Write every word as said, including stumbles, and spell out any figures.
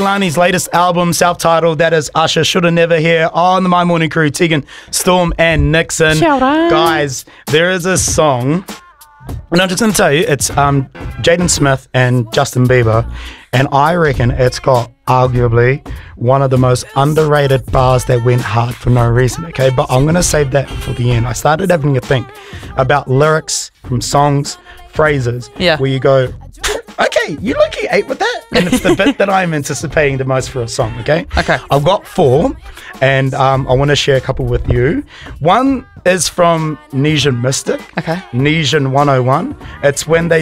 Kehlani's latest album, self-titled, that is Usher, Shoulda Never Here, on the My Morning Crew, Tegan, Storm, and Nixon. Shout out. Guys, there is a song, and I'm just going to tell you, it's um, Jaden Smith and Justin Bieber, and I reckon it's got arguably one of the most underrated bars that went hard for no reason, okay? But I'm going to save that for the end. I started having a think about lyrics from songs, phrases, Yeah. where you go, okay, you lucky ate with that. And it's the bit that I'm anticipating the most for a song, okay? Okay. I've got four, and um, I want to share a couple with you. One is from Nesian Mystic. Okay. Nesian one oh one. It's when they